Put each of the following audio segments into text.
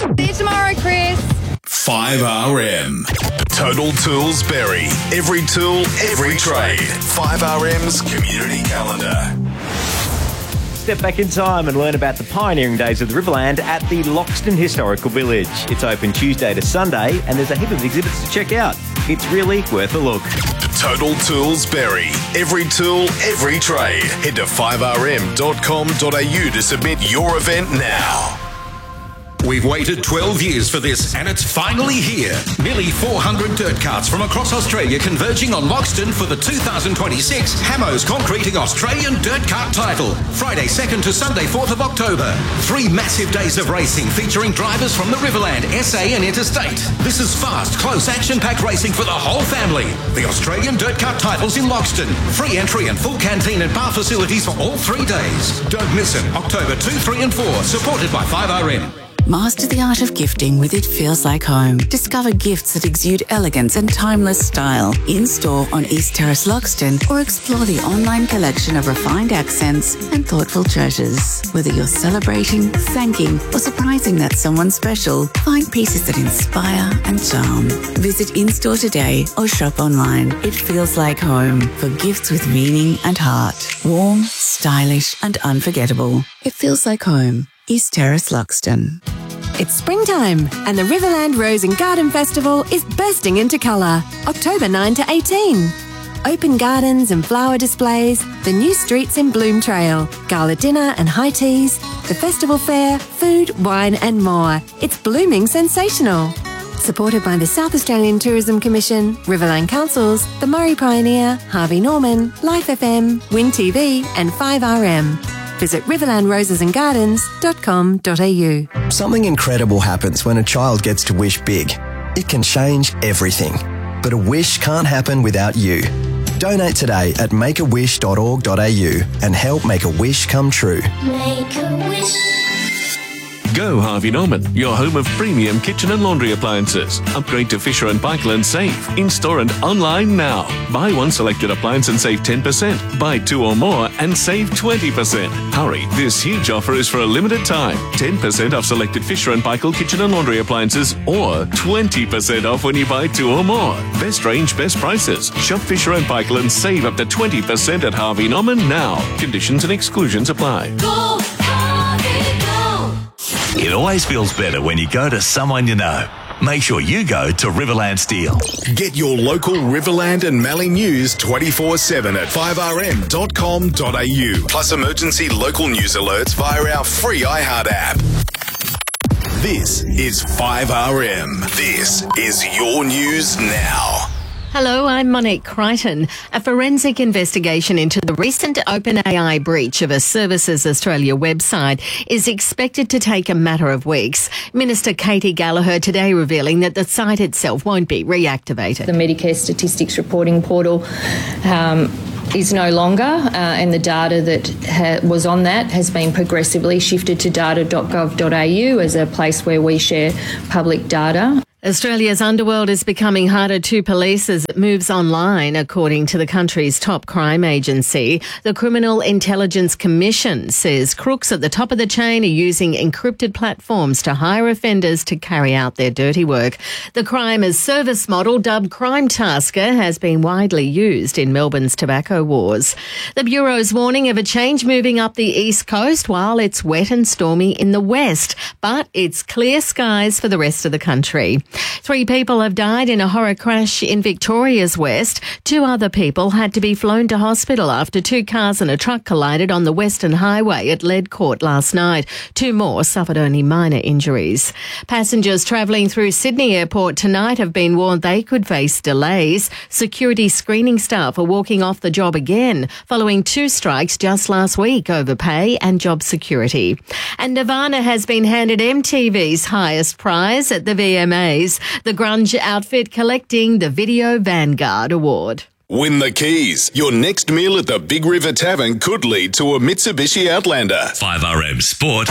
See you tomorrow, Chris. 5RM. Total Tools Berry. Every tool, every trade. 5RM's community calendar. Step back in time and learn about the pioneering days of the Riverland at the Loxton Historical Village. It's open Tuesday to Sunday and there's a heap of exhibits to check out. It's really worth a look. Total Tools Berry. Every tool, every trade. Head to 5rm.com.au to submit your event now. We've waited 12 years for this and it's finally here. Nearly 400 dirt carts from across Australia converging on Loxton for the 2026 Hamos Concreting Australian Dirt Cart title. Friday 2nd to Sunday 4th of October. 3 massive days of racing featuring drivers from the Riverland, SA and Interstate. This is fast, close, action-packed racing for the whole family. The Australian Dirt Cart titles in Loxton. Free entry and full canteen and bar facilities for all 3 days. Don't miss it. October 2, 3 and 4. Supported by 5RM. Master the art of gifting with It Feels Like Home. Discover gifts that exude elegance and timeless style. In-store on East Terrace, Loxton, or explore the online collection of refined accents and thoughtful treasures. Whether you're celebrating, thanking, or surprising that someone special, find pieces that inspire and charm. Visit in-store today or shop online. It Feels Like Home for gifts with meaning and heart. Warm, stylish, and unforgettable. It Feels Like Home. East Terrace, Loxton. It's springtime and the Riverland Rose and Garden Festival is bursting into colour. October 9 to 18. Open gardens and flower displays, the new streets in Bloom Trail, gala dinner and high teas, the festival fair, food, wine and more. It's blooming sensational. Supported by the South Australian Tourism Commission, Riverland Councils, the Murray Pioneer, Harvey Norman, Life FM, Win TV and 5RM. Visit riverlandrosesandgardens.com.au. Something incredible happens when a child gets to wish big. It can change everything. But a wish can't happen without you. Donate today at makeawish.org.au and help make a wish come true. Make a wish. Go Harvey Norman, your home of premium kitchen and laundry appliances. Upgrade to Fisher & Paykel and save. In-store and online now. Buy one selected appliance and save 10%. Buy 2 or more and save 20%. Hurry, this huge offer is for a limited time. 10% off selected Fisher & Paykel kitchen and laundry appliances or 20% off when you buy 2 or more. Best range, best prices. Shop Fisher & Paykel and save up to 20% at Harvey Norman now. Conditions and exclusions apply. Go, Harvey, go. It always feels better when you go to someone you know. Make sure you go to Riverland Steel. Get your local Riverland and Mallee news 24/7 at 5rm.com.au. Plus emergency local news alerts via our free iHeart app. This is 5RM. This is your news now. Hello, I'm Monique Crichton. A forensic investigation into the recent OpenAI breach of a Services Australia website is expected to take a matter of weeks. Minister Katie Gallagher today revealing that the site itself won't be reactivated. The Medicare Statistics Reporting Portal is no longer, and the data that was on that has been progressively shifted to data.gov.au as a place where we share public data. Australia's underworld is becoming harder to police as it moves online, according to the country's top crime agency. The Criminal Intelligence Commission says crooks at the top of the chain are using encrypted platforms to hire offenders to carry out their dirty work. The crime as service model, dubbed Crime Tasker, has been widely used in Melbourne's tobacco wars. The Bureau's warning of a change moving up the east coast while it's wet and stormy in the west, but it's clear skies for the rest of the country. 3 people have died in a horror crash in Victoria's west. 2 other people had to be flown to hospital after 2 cars and a truck collided on the Western Highway at Ledcourt last night. 2 more suffered only minor injuries. Passengers travelling through Sydney Airport tonight have been warned they could face delays. Security screening staff are walking off the job again following 2 strikes just last week over pay and job security. And Nirvana has been handed MTV's highest prize at the VMAs. The grunge outfit collecting the Video Vanguard Award. Win the keys. Your next meal at the Big River Tavern could lead to a Mitsubishi Outlander. 5RM Sport.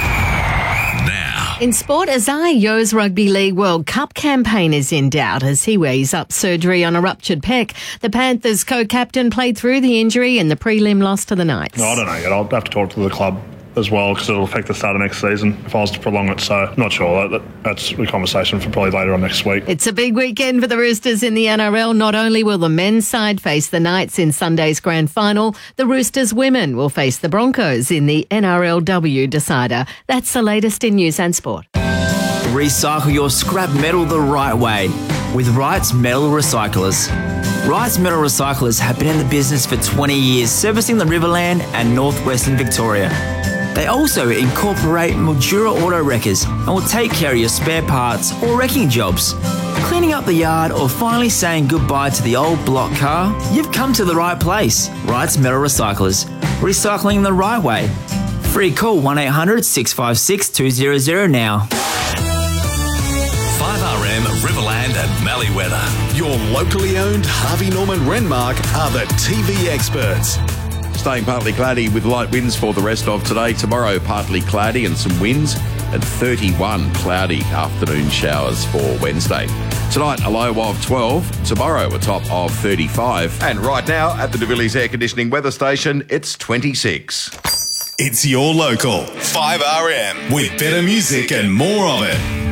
Now. In sport, Azai Yo's Rugby League World Cup campaign is in doubt as he weighs up surgery on a ruptured pec. The Panthers co-captain played through the injury in the prelim loss to the Knights. No, I don't know yet. I'll have to talk to the club as well, because it'll affect the start of next season if I was to prolong it. So not sure. That's a conversation for probably later on next week. It's a big weekend for the Roosters in the NRL. Not only will the men's side face the Knights in Sunday's grand final, the Roosters women will face the Broncos in the NRLW decider. That's the latest in news and sport. Recycle your scrap metal the right way with Wright's Metal Recyclers. Wright's Metal Recyclers have been in the business for 20 years, servicing the Riverland and northwestern Victoria. They also incorporate Mildura Auto Wreckers and will take care of your spare parts or wrecking jobs. Cleaning up the yard or finally saying goodbye to the old block car? You've come to the right place. Wright's Metal Recyclers. Recycling the right way. Free call 1-800-656-200 now. 5RM Riverland and Mallee weather. Your locally owned Harvey Norman Renmark are the TV experts. Staying partly cloudy with light winds for the rest of today. Tomorrow, partly cloudy and some winds, and 31 cloudy afternoon showers for Wednesday. Tonight, a low of 12. Tomorrow, a top of 35. And right now, at the De Villiers Air Conditioning weather station, it's 26. It's your local 5RM with better music and more of it.